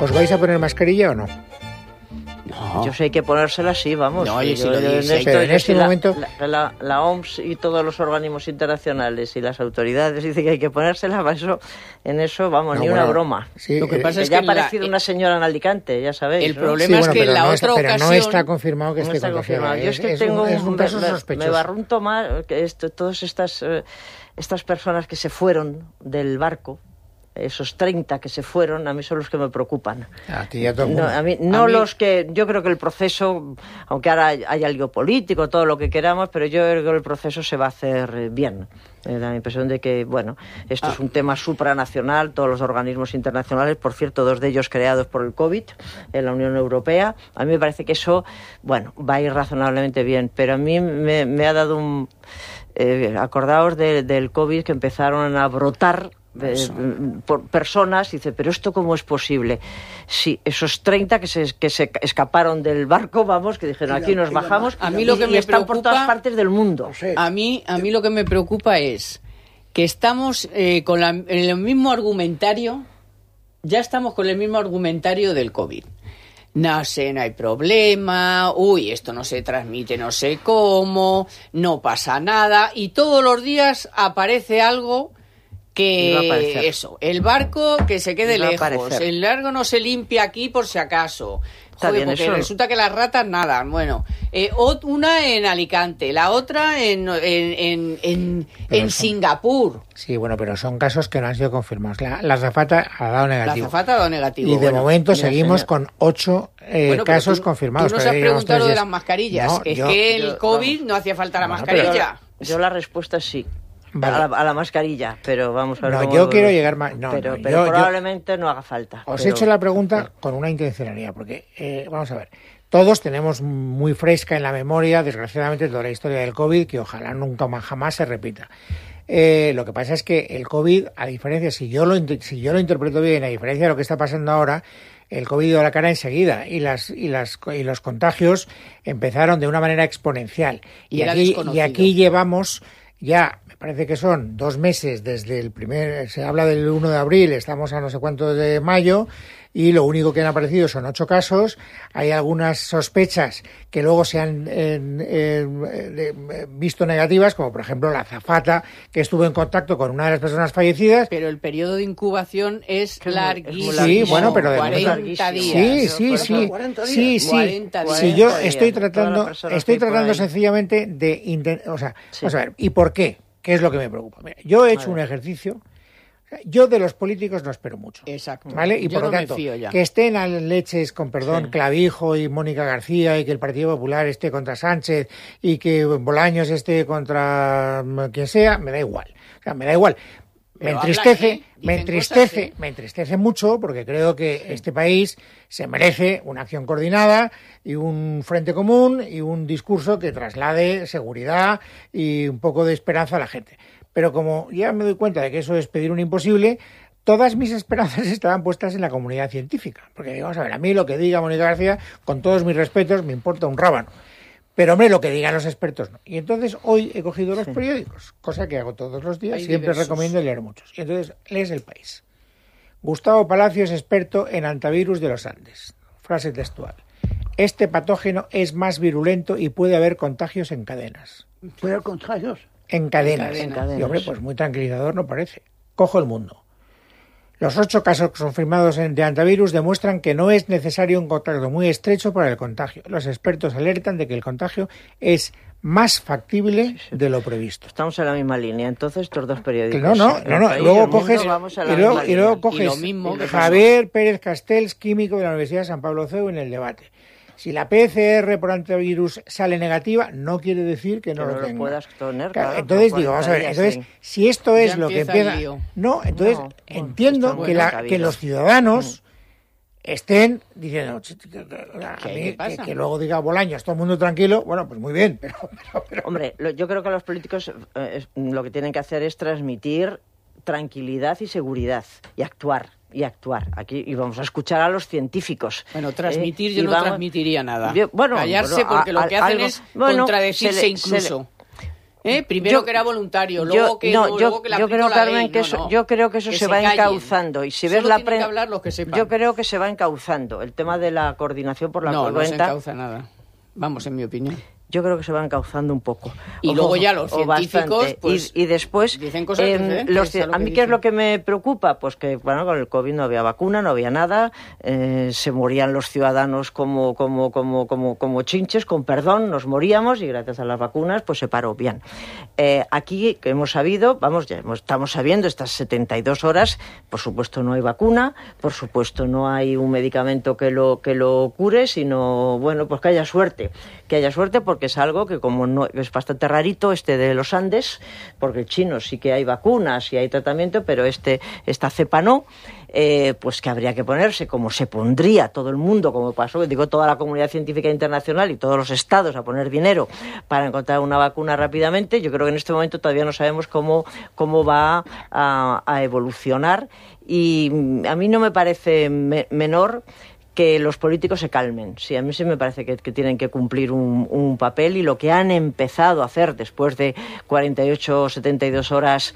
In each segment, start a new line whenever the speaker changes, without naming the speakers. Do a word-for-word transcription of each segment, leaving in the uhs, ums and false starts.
¿Os vais a poner mascarilla o no?
No. Yo sé que ponérsela, sí, vamos.
No,
yo,
si lo
yo,
dice,
esto,
pero en este
la,
momento...
La, la, la O M S y todos los organismos internacionales y las autoridades dicen que hay que ponérsela, eso, en eso, vamos, no, ni bueno, una broma.
Sí,
lo que pasa que es que ya ha aparecido la, una señora en Alicante, ya sabéis.
El
¿no?
problema
sí,
es
bueno,
que en la
no
otra
está,
ocasión...
Pero no está confirmado que
no
esté
está
confirmado.
Yo es que
es
tengo
un, es un caso
me,
sospechoso.
Me barrunto más que esto, todas estas, eh, estas personas que se fueron del barco, esos treinta que se fueron, a mí son los que me preocupan.
A ti y a todo el mundo.
No, a mí, no
a mí...
los que... Yo creo que el proceso, aunque ahora haya algo político, todo lo que queramos, pero yo creo que el proceso se va a hacer bien. Me da la impresión de que, bueno, esto ah. es un tema supranacional, todos los organismos internacionales, por cierto, dos de ellos creados por el COVID en la Unión Europea. A mí me parece que eso, bueno, va a ir razonablemente bien, pero a mí me, me ha dado un... Eh, acordaos de, del COVID que empezaron a brotar Eh, por personas, y dice, pero ¿esto cómo es posible? Sí, esos treinta que se, que se escaparon del barco, vamos, que dijeron, aquí nos bajamos,
a mí lo que
y,
me
y están
preocupa,
por todas partes del mundo.
A mí, a mí lo que me preocupa es que estamos eh, con la, en el mismo argumentario, ya estamos con el mismo argumentario del COVID. No sé, no hay problema, uy, esto no se transmite no sé cómo, no pasa nada, y todos los días aparece algo que eso, el barco que se quede lejos, el largo no se limpia aquí por si acaso.
Está
Joder,
bien,
porque
eso.
Resulta que las ratas nada, bueno, eh, una en Alicante, la otra en en, en, en, en
son,
Singapur.
Sí, bueno, pero son casos que no han sido confirmados. La, la azafata ha dado negativo.
La azafata ha dado negativo.
Y de
bueno,
momento
mira,
seguimos
señor.
con ocho eh,
bueno,
casos
tú,
confirmados.
Tú nos has preguntado lo de las mascarillas.
No,
es
yo,
que el
yo,
COVID
vamos.
no hacía falta la
Bueno,
mascarilla.
Yo, yo la respuesta es sí.
Vale.
A, la, a la mascarilla, pero vamos a ver.
No,
cómo
yo
lo,
quiero llegar más. No,
pero,
no,
pero
yo,
probablemente
yo,
no haga falta.
Os
pero,
he hecho la pregunta
pero,
con una intencionalidad, porque eh, vamos a ver. Todos tenemos muy fresca en la memoria, desgraciadamente, toda la historia del COVID, que ojalá nunca más jamás se repita. Eh, lo que pasa es que el COVID, a diferencia, si yo lo si yo lo interpreto bien, a diferencia de lo que está pasando ahora, el COVID dio la cara enseguida y las y las y los contagios empezaron de una manera exponencial.
Y,
y aquí y aquí llevamos ya, me parece que son dos meses desde el primer, se habla del uno de abril, estamos a no sé cuánto de mayo, y lo único que han aparecido son ocho casos. Hay algunas sospechas que luego se han eh, eh, visto negativas, como por ejemplo la azafata, que estuvo en contacto con una de las personas fallecidas.
Pero el periodo de incubación es
que
larguísimo.
Sí, bueno, pero de
cuarenta días.
Sí, sí, sí. Sí, sí.
cuarenta días.
Sí, yo estoy tratando, estoy tratando
ahí.
sencillamente de intentar, o sea,
Sí.
vamos a ver, ¿y por qué? ¿Qué es lo que me preocupa? Mira, yo he hecho un ejercicio. Yo de los políticos no espero mucho.
Exacto.
¿Vale? Y
Yo
por lo
no
tanto,
me fío ya.
que estén a leches, con perdón,
Sí.
Clavijo y Mónica García, y que el Partido Popular esté contra Sánchez, y que Bolaños esté contra quien sea, me da igual. O sea, me da igual. Me
Pero
entristece,
hablan, ¿eh?
me
Dicen
entristece,
cosas, ¿eh?
me entristece mucho, porque creo que este país se merece una acción coordinada y un frente común y un discurso que traslade seguridad y un poco de esperanza a la gente. Pero como ya me doy cuenta de que eso es pedir un imposible, todas mis esperanzas estaban puestas en la comunidad científica. Porque vamos a ver, a mí lo que diga Mónica García, con todos mis respetos, me importa un rábano. Pero, hombre, lo que digan los expertos no. Y entonces hoy he cogido los sí. periódicos, cosa que hago todos los días, Hay siempre diversos. recomiendo leer muchos. Y entonces lees El País. Gustavo Palacios, experto en antivirus de los Andes. Frase textual. Este patógeno es más virulento y puede haber contagios en cadenas.
¿Puede haber contagios?
En cadenas.
En cadenas.
Y, hombre, pues muy tranquilizador no parece. Cojo El Mundo. Los ocho casos confirmados de antivirus demuestran que no es necesario un contacto muy estrecho para el contagio. Los expertos alertan de que el contagio es más factible sí, sí. de lo previsto.
Estamos en la misma línea, entonces, estos dos periódicos.
No, no, no, no.
País,
luego coges
y
luego, y luego coges
y lo mismo que
Javier Pérez Castells, químico de la Universidad de San Pablo C E U, en el debate. Si la P C R por antivirus sale negativa, no quiere decir que no
que
lo
no
tenga.
Lo puedas tener,
claro,
claro,
entonces digo, vamos a ver, entonces
sí.
si esto es
ya
lo que
empieza
empieza, no, entonces
no,
entiendo
bueno,
que, la, que los ciudadanos mm. estén diciendo a mí,
¿Qué
que, que luego diga Bolaños, todo el mundo tranquilo, bueno, pues muy bien, pero, pero, pero
hombre, lo, yo creo que los políticos eh, lo que tienen que hacer es transmitir tranquilidad y seguridad y actuar. Y actuar. Aquí y vamos a escuchar a los científicos.
Bueno, transmitir
eh,
yo no
vamos,
transmitiría nada.
Yo, bueno,
callarse
bueno,
porque
a,
lo que hacen
algo,
es
bueno,
contradecirse
se le,
incluso.
Se
¿Eh? Primero
yo,
que era voluntario, luego
yo,
que,
no,
luego
yo,
que la
yo creo,
la
Carmen,
ley.
que
No,
eso,
no.
yo creo que eso
que
se,
se
va
callen.
encauzando y si ves
Solo
la
tienen
prensa,
que hablar los que sepan.
yo creo que se va encauzando el tema de la coordinación por la
no,
cuenta.
No, se encauza nada. Vamos, en mi opinión.
Yo creo que se va encauzando un poco.
Y
o,
luego ya los
o
científicos,
bastante.
pues,
y, y después,
dicen cosas
eh,
diferentes
los,
a lo
a
que
mí qué es
dicen.
lo que me preocupa, pues que bueno, con el COVID no había vacuna, no había nada, eh, se morían los ciudadanos como como como como como chinches, con perdón, nos moríamos y gracias a las vacunas pues se paró bien. Eh, aquí que hemos sabido, vamos, ya hemos, estamos sabiendo estas setenta y dos horas, por supuesto no hay vacuna, por supuesto no hay un medicamento que lo que lo cure, sino bueno, pues que haya suerte, que haya suerte porque es algo que como no, es bastante rarito este de los Andes, porque el chino sí que hay vacunas y hay tratamiento, pero este esta cepa no, eh, pues que habría que ponerse, como se pondría todo el mundo, como pasó, digo, toda la comunidad científica internacional y todos los estados a poner dinero para encontrar una vacuna rápidamente. Yo creo que en este momento todavía no sabemos cómo, cómo va a, a evolucionar y a mí no me parece me, menor que los políticos se calmen. Sí, a mí sí me parece que, que tienen que cumplir un, un papel y lo que han empezado a hacer después de cuarenta y ocho o setenta y dos horas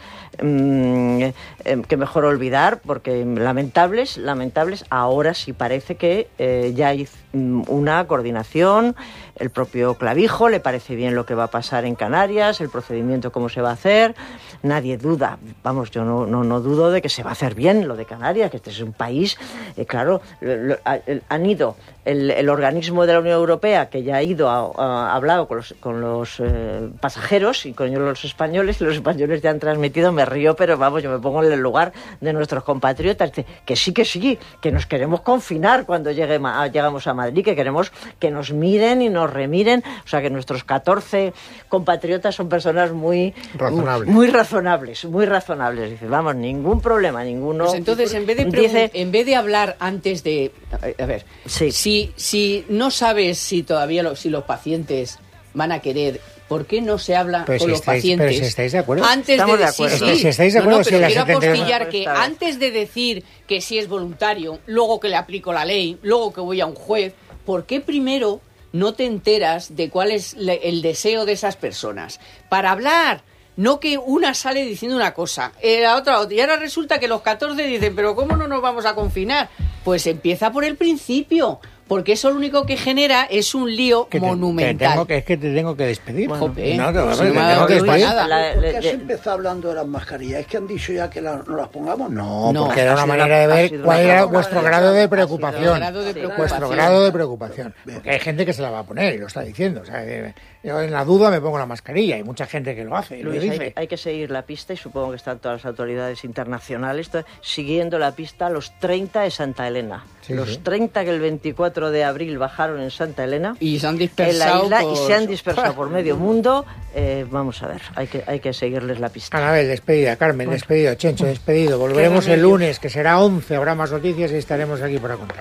mmm, eh, que mejor olvidar, porque lamentables, lamentables, ahora sí parece que eh, ya hay mmm, una coordinación, el propio Clavijo le parece bien lo que va a pasar en Canarias, el procedimiento cómo se va a hacer, nadie duda, vamos, yo no, no, no dudo de que se va a hacer bien lo de Canarias, que este es un país, eh, claro, lo, lo, han ido el, el organismo de la Unión Europea que ya ha ido a, a, a hablado con los, con los eh, pasajeros y con los españoles y los españoles ya han transmitido, me río, pero vamos, yo me pongo en el lugar de nuestros compatriotas que sí, que sí, que nos queremos confinar cuando llegue, a, llegamos a Madrid, que queremos que nos miren y nos remiren, o sea que nuestros catorce compatriotas son personas muy razonables, muy razonables, muy razonables. Dice, vamos, ningún problema, ninguno.
Pues entonces en vez de
dice,
en vez de hablar antes de a ver,
sí.
si si no sabes si todavía lo, si los pacientes van a querer, ¿por qué no se habla
pero
con
si
los
estáis,
pacientes?
Pero si estáis de acuerdo.
Antes
Estamos
de,
de acuerdo.
Sí,
sí.
sí.
Si estáis de acuerdo,
no, no, pero
si la
quiero
setenta
apostillar que antes de decir que sí es voluntario, luego que le aplico la ley, luego que voy a un juez, ¿por qué primero no te enteras de cuál es el deseo de esas personas? Para hablar, no que una sale diciendo una cosa, eh, la otra otra, y ahora resulta que los catorce dicen, pero ¿cómo no nos vamos a confinar? Pues empieza por el principio, porque eso lo único que genera es un lío
que te,
monumental.
Te tengo que, es que te tengo que despedir.
Bueno, Jope,
no, te,
pues
te,
no me ha
tengo
dado
que despedir.
nada.
La,
¿Por qué
de,
has
de,
empezado hablando de las mascarillas? ¿Es que han dicho ya que la, no las pongamos?
No,
No,
porque era
ha
una
sido
manera de
una- ha
ver
sido
cuál
una
era
forma
vuestro
de-
grado de
ha sido
preocupación.
un grado de
Sí.
preocupación.
Vuestro grado de preocupación. Porque hay gente que se la va a poner y lo está diciendo. O sea, que yo en la duda me pongo la mascarilla. Hay mucha gente que lo hace y lo
Luis,
dice.
hay, hay que seguir la pista y supongo que están todas las autoridades internacionales to- siguiendo la pista a los treinta de Santa Elena.
Sí,
los
sí.
treinta que el veinticuatro de abril bajaron en Santa Elena.
Y se han
En la
dispersado
isla
por...
y se han dispersado por medio mundo. Eh, vamos a ver, hay que, hay que seguirles la pista.
Anabel, despedida. Carmen, despedido. Chencho, despedido. Volveremos el lunes, que será once. Habrá más noticias y estaremos aquí para contarlo.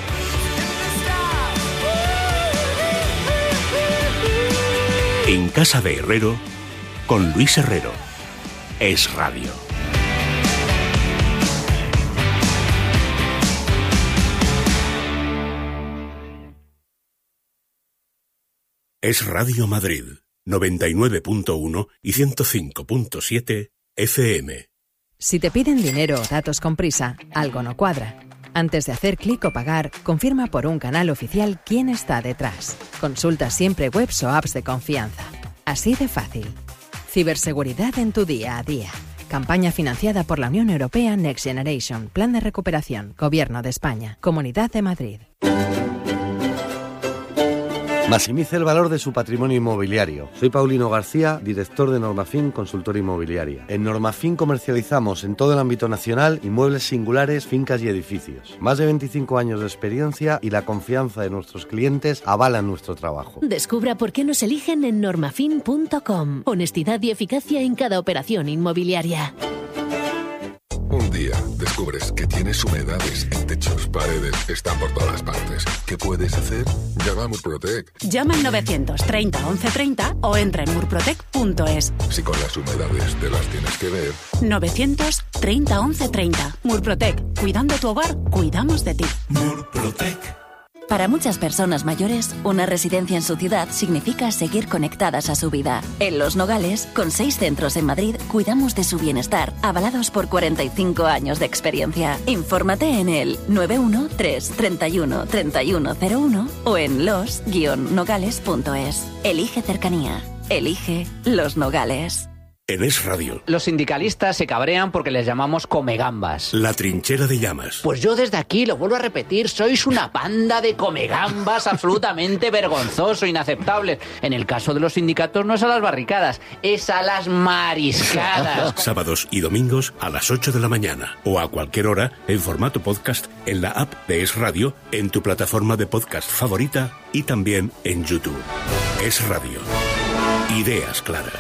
En Casa de Herrero, con Luis Herrero. Es Radio. Es Radio Madrid, noventa y nueve punto uno y ciento cinco punto siete F M.
Si te piden dinero o datos con prisa, algo no cuadra. Antes de hacer clic o pagar, confirma por un canal oficial quién está detrás. Consulta siempre webs o apps de confianza. Así de fácil. Ciberseguridad en tu día a día. Campaña financiada por la Unión Europea Next Generation. Plan de recuperación. Gobierno de España. Comunidad de Madrid.
Maximice el valor de su patrimonio inmobiliario. Soy Paulino García, director de Normafin Consultora Inmobiliaria. En Normafin comercializamos en todo el ámbito nacional inmuebles singulares, fincas y edificios. Más de veinticinco años de experiencia y la confianza de nuestros clientes avalan nuestro trabajo.
Descubra por qué nos eligen en normafin punto com. Honestidad y eficacia en cada operación inmobiliaria.
Un día descubres que tienes humedades en techos, paredes, están por todas partes. ¿Qué puedes hacer? Llama a Murprotec.
Llama al novecientos treinta once treinta o entra en murprotec punto es.
Si con las humedades te las tienes que ver.
novecientos treinta once treinta. Murprotec. Cuidando tu hogar, cuidamos de ti.
Murprotec.
Para muchas personas mayores, una residencia en su ciudad significa seguir conectadas a su vida. En Los Nogales, con seis centros en Madrid, cuidamos de su bienestar, avalados por cuarenta y cinco años de experiencia. Infórmate en el nueve uno tres, treinta y uno, treinta y uno cero uno o en los guion nogales punto es. Elige cercanía. Elige Los Nogales.
En Es Radio.
Los sindicalistas se cabrean porque les llamamos comegambas.
La trinchera de llamas.
Pues yo desde aquí lo vuelvo a repetir, sois una panda de comegambas absolutamente vergonzoso, inaceptable. En el caso de los sindicatos no es a las barricadas, es a las mariscadas.
Sábados y domingos a las ocho de la mañana o a cualquier hora en formato podcast en la app de Es Radio, en tu plataforma de podcast favorita y también en YouTube. Es Radio. Ideas claras.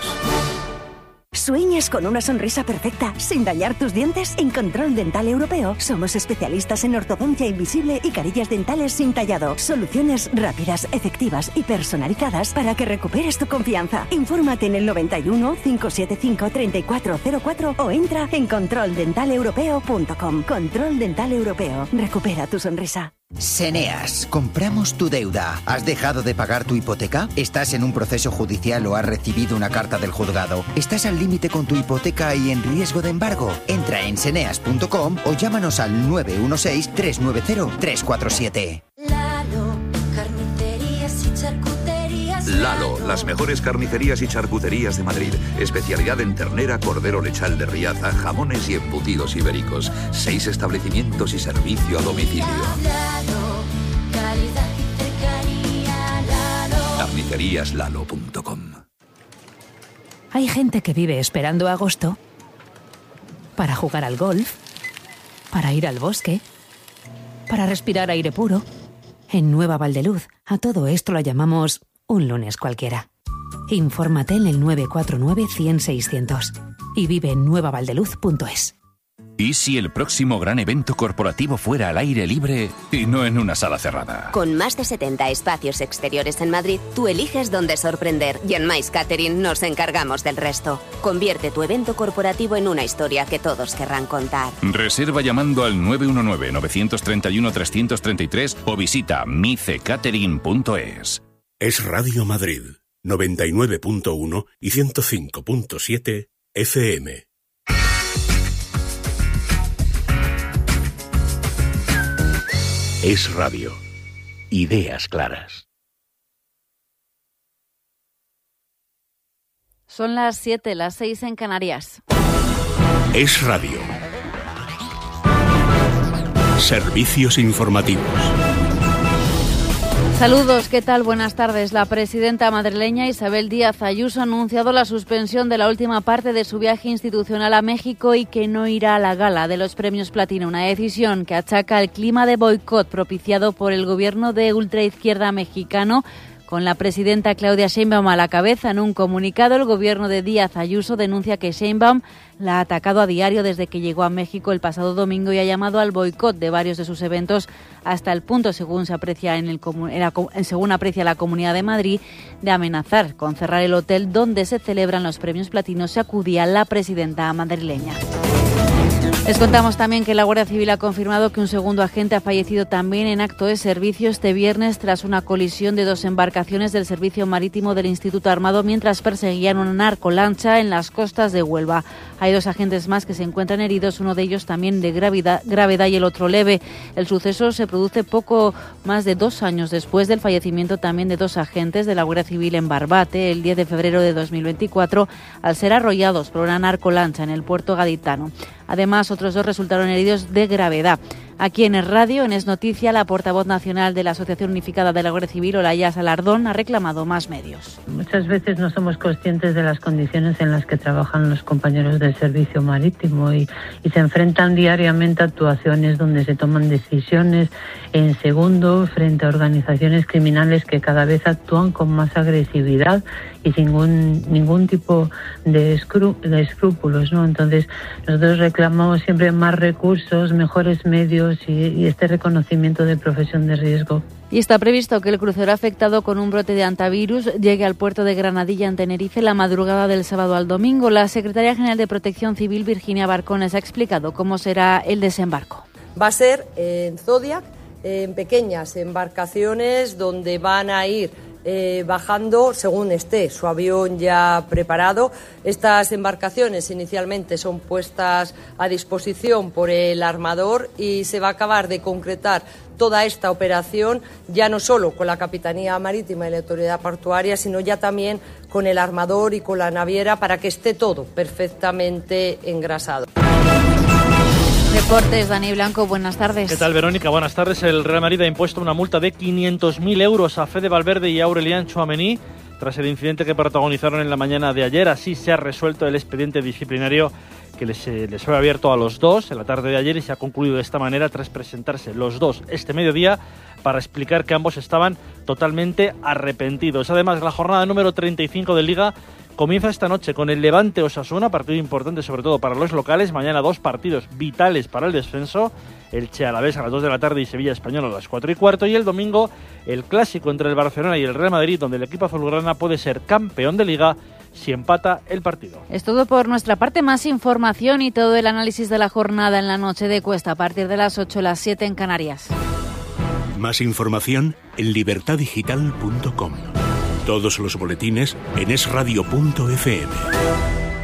¿Sueñas con una sonrisa perfecta sin dañar tus dientes? En Control Dental Europeo somos especialistas en ortodoncia invisible y carillas dentales sin tallado. Soluciones rápidas, efectivas y personalizadas para que recuperes tu confianza. Infórmate en el noventa y uno, cinco siete cinco, treinta y cuatro cero cuatro o entra en control dental europeo punto com. Control Dental Europeo. Recupera tu sonrisa.
Seneas, compramos tu deuda. ¿Has dejado de pagar tu hipoteca? ¿Estás en un proceso judicial o has recibido una carta del juzgado? ¿Estás al límite con tu hipoteca y en riesgo de embargo? Entra en seneas punto com o llámanos al nueve uno seis, tres nueve cero, tres cuatro siete.
Lalo, carnicerías y charcuterías.
Lalo, las mejores carnicerías y charcuterías de Madrid. Especialidad en ternera, cordero lechal de Riaza, jamones y embutidos ibéricos. Seis establecimientos y servicio a domicilio.
Lalo, calidad y cercanía. Lalo.
carnicerías lalo punto com.
Hay gente que vive esperando agosto para jugar al golf, para ir al bosque, para respirar aire puro. En Nueva Valdeluz, a todo esto lo llamamos un lunes cualquiera. Infórmate en el nueve cuatro nueve, cien, seiscientos y vive en nueva valdeluz punto es.
¿Y si el próximo gran evento corporativo fuera al aire libre y no en una sala cerrada?
Con más de setenta espacios exteriores en Madrid, tú eliges dónde sorprender y en Mais Catering nos encargamos del resto. Convierte tu evento corporativo en una historia que todos querrán contar.
Reserva llamando al nueve uno nueve, nueve tres uno, tres tres tres o visita mice catering punto es.
Es Radio Madrid, noventa y nueve punto uno y ciento cinco punto siete F M. Es Radio. Ideas claras.
Son las siete, las seis en Canarias.
Es Radio. Servicios informativos.
Saludos, ¿qué tal? Buenas tardes. La presidenta madrileña Isabel Díaz Ayuso ha anunciado la suspensión de la última parte de su viaje institucional a México y que no irá a la gala de los premios Platino, una decisión que achaca el clima de boicot propiciado por el gobierno de ultraizquierda mexicano, con la presidenta Claudia Sheinbaum a la cabeza. En un comunicado, el gobierno de Díaz Ayuso denuncia que Sheinbaum la ha atacado a diario desde que llegó a México el pasado domingo y ha llamado al boicot de varios de sus eventos hasta el punto, según se aprecia en el en la, según aprecia la Comunidad de Madrid, de amenazar con cerrar el hotel donde se celebran los premios Platinos si acudía la presidenta madrileña. Les contamos también que la Guardia Civil ha confirmado que un segundo agente ha fallecido también en acto de servicio este viernes tras una colisión de dos embarcaciones del Servicio Marítimo del Instituto Armado mientras perseguían una narcolancha en las costas de Huelva. Hay dos agentes más que se encuentran heridos, uno de ellos también de gravedad, gravedad y el otro leve. El suceso se produce poco más de dos años después del fallecimiento también de dos agentes de la Guardia Civil en Barbate el diez de febrero de dos mil veinticuatro al ser arrollados por una narcolancha en el puerto gaditano. Además, otros dos resultaron heridos de gravedad. Aquí en Es Radio, en Es Noticia, la portavoz nacional de la Asociación Unificada de la Guardia Civil, Olaya Salardón, ha reclamado más medios.
Muchas veces no somos conscientes de las condiciones en las que trabajan los compañeros del servicio marítimo y, y se enfrentan diariamente a actuaciones donde se toman decisiones en segundo frente a organizaciones criminales que cada vez actúan con más agresividad y sin ningún, ningún tipo de, escrú, de escrúpulos, ¿no? Entonces, nosotros reclamamos siempre más recursos, mejores medios y, y este reconocimiento de profesión de riesgo.
Y está previsto que el crucero afectado con un brote de antivirus llegue al puerto de Granadilla en Tenerife la madrugada del sábado al domingo. La secretaria general de Protección Civil, Virginia Barcones, ha explicado cómo será el desembarco.
Va a ser en Zodiac,
en pequeñas embarcaciones donde van a ir Eh, bajando según esté su avión ya preparado. Estas embarcaciones inicialmente son puestas a disposición por el armador y se va a acabar de concretar toda esta operación ya no solo con la Capitanía Marítima y la Autoridad Portuaria, sino ya también con el armador y con la naviera para que esté todo perfectamente engrasado.
Deportes, Dani Blanco, buenas tardes.
¿Qué tal, Verónica? Buenas tardes. El Real Madrid ha impuesto una multa de quinientos mil euros a Fede Valverde y a Aurelian Tchouaméni tras el incidente que protagonizaron en la mañana de ayer. Así se ha resuelto el expediente disciplinario que les, les fue abierto a los dos en la tarde de ayer y se ha concluido de esta manera tras presentarse los dos este mediodía para explicar que ambos estaban totalmente arrepentidos. Además, la jornada número treinta y cinco de Liga comienza esta noche con el Levante Osasuna, partido importante sobre todo para los locales. Mañana dos partidos vitales para el descenso, Elche Alavés a las dos de la tarde y Sevilla Español a las cuatro y cuarto. Y el domingo el clásico entre el Barcelona y el Real Madrid, donde el equipo azulgrana puede ser campeón de Liga si empata el partido.
Es todo por nuestra parte. Más información y todo el análisis de la jornada en la noche de Cuesta a partir de las ocho, las siete en Canarias.
Más información en libertad digital punto com. Todos los boletines en es radio punto efe eme.